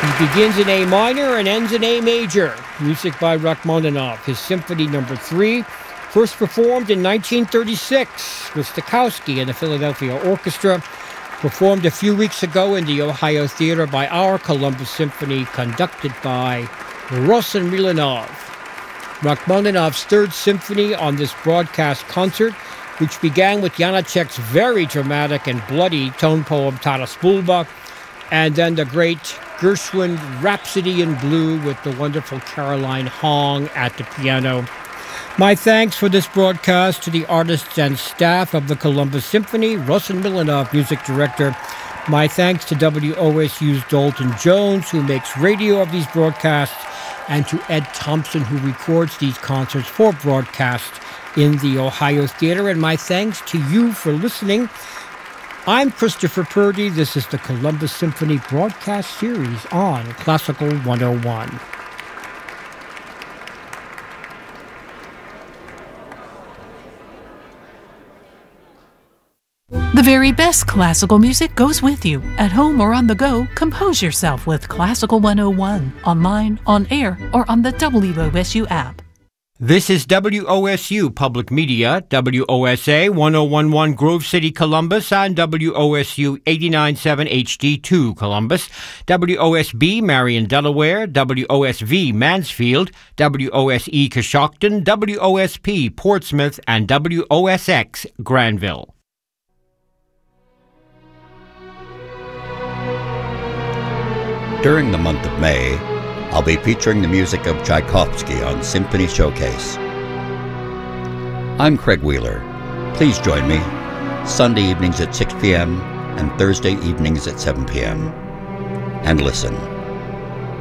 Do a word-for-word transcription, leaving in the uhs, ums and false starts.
He begins in A minor and ends in A major. Music by Rachmaninoff. His Symphony Number Three, first performed in nineteen thirty-six with Stokowski and the Philadelphia Orchestra. Performed a few weeks ago in the Ohio Theater by our Columbus Symphony, conducted by Rossen Milanov. Rachmaninoff's Third Symphony on this broadcast concert, which began with Janacek's very dramatic and bloody tone poem Taras Bulba, and then the great Gershwin Rhapsody in Blue with the wonderful Caroline Hong at the piano. My thanks for this broadcast to the artists and staff of the Columbus Symphony, Rossen Milanov, music director. My thanks to W O S U's Dalton Jones, who makes radio of these broadcasts, and to Ed Thompson, who records these concerts for broadcast in the Ohio Theater. And my thanks to you for listening. I'm Christopher Purdy. This is the Columbus Symphony broadcast series on Classical one oh one. The very best classical music goes with you. At home or on the go, compose yourself with Classical one oh one, online, on air, or on the W O S U app. This is W O S U Public Media, W O S A one oh one point one Grove City, Columbus, and W O S U eighty-nine point seven H D two Columbus, W O S B Marion, Delaware, W O S V Mansfield, W O S E Coshocton, W O S P Portsmouth, and W O S X Granville. During the month of May, I'll be featuring the music of Tchaikovsky on Symphony Showcase. I'm Craig Wheeler. Please join me Sunday evenings at six p m and Thursday evenings at seven p m and listen.